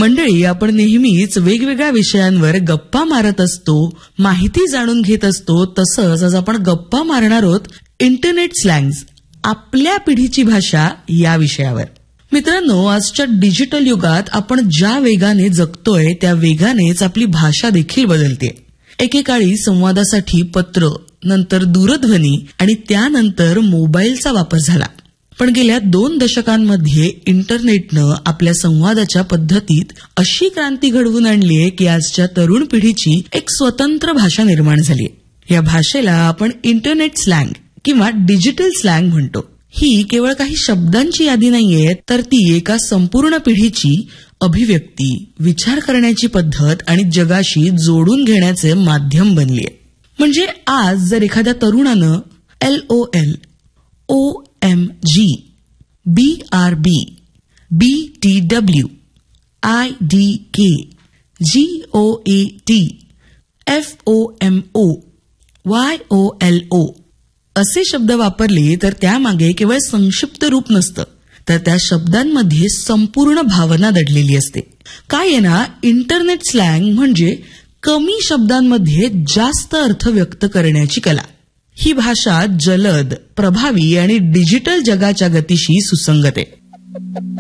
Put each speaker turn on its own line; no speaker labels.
मंडळी, आपण नेहमीच वेगवेगळ्या विषयांवर गप्पा मारत असतो, माहिती जाणून घेत असतो. तसंच आज आपण गप्पा मारणार आहोत इंटरनेट स्लँग्स, आपल्या पिढीची भाषा या विषयावर. मित्रांनो, आजच्या डिजिटल युगात आपण ज्या वेगाने जगतोय त्या वेगानेच आपली भाषा देखील बदलते. एकेकाळी संवादासाठी पत्र, नंतर दूरध्वनी आणि त्यानंतर मोबाईलचा वापर झाला. पण गेल्या 2 दशकांमध्ये इंटरनेटनं आपल्या संवादाच्या पद्धतीत अशी क्रांती घडवून आणली आहे की आजच्या तरुण पिढीची एक स्वतंत्र भाषा निर्माण झाली. या भाषेला आपण इंटरनेट स्लँग किंवा डिजिटल स्लँग म्हणतो. ही केवळ काही शब्दांची यादी नाहीये, तर ती एका संपूर्ण पिढीची अभिव्यक्ती, विचार करण्याची पद्धत आणि जगाशी जोडून घेण्याचे माध्यम बनलीय. म्हणजे आज जर एखाद्या तरुणानं LOL, OMG, BRB, BTW, IDK, GOAT, FOMO, YOLO असे शब्द वापरले तर त्यामागे केवळ संक्षिप्त रूप नसतं, तर त्या शब्दांमध्ये संपूर्ण भावना दडलेली असते. काय आहे ना, इंटरनेट स्लँग म्हणजे कमी शब्दांमध्ये जास्त अर्थ व्यक्त करण्याची कला. ही भाषा जलद, प्रभावी आणि डिजिटल जगाच्या गतीशी सुसंगत आहे.